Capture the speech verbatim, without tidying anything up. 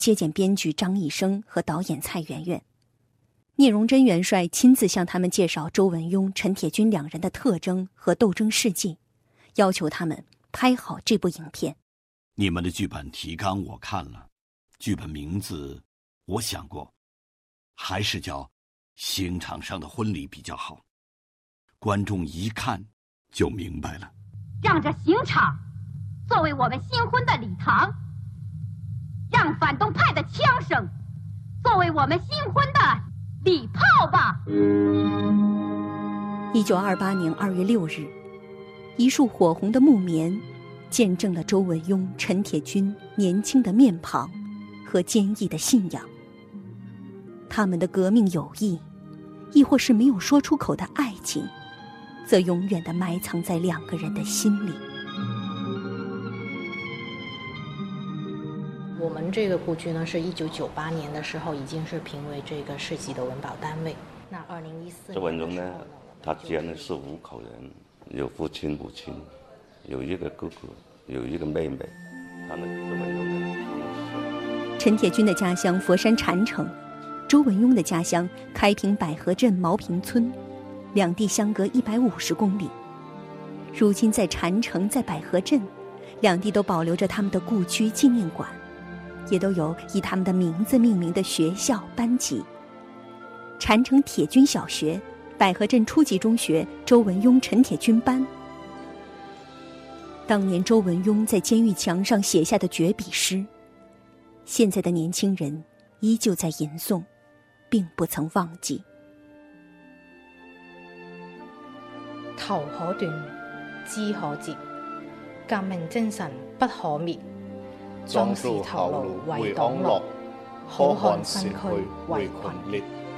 接见编剧张艺生和导演蔡媛媛。聂荣臻元帅亲自向他们介绍周文雍、陈铁军两人的特征和斗争事迹，要求他们拍好这部影片。 你们的剧本提纲我看了，剧本名字我想过，还是叫《刑场上的婚礼》比较好，观众一看就明白了。 让这刑场作为我们新婚的礼堂，让反动派的枪声作为我们新婚的礼炮吧。 一九二八年二月六日，一束火红的木棉见证了周文雍、陈铁军年轻的面庞和坚毅的信仰。他们的革命友谊，亦或是没有说出口的爱情，则永远地埋藏在两个人的心里。 我们这个故居呢，是一九九八年的时候已经是评为这个市级的文保单位。那二零一四年， 周文雍呢，他家呢是五口人，有父亲、母亲，有一个哥哥，有一个妹妹。他呢，周文雍呢， 陈铁军的家乡佛山禅城，周文雍的家乡开平百合镇毛坪村，两地相隔一百五十公里。如今在禅城，在百合镇，两地都保留着他们的故居纪念馆，也都有以他们的名字命名的学校班级。禅城铁军小学、百合镇初级中学周文雍、陈铁军班。当年周文雍在监狱墙上写下的绝笔诗，现在的年轻人依旧在吟诵，并不曾忘记。 頭可斷，枝可折，革命精神不可滅。壯士頭顱為黨樂，好漢身軀為群裂。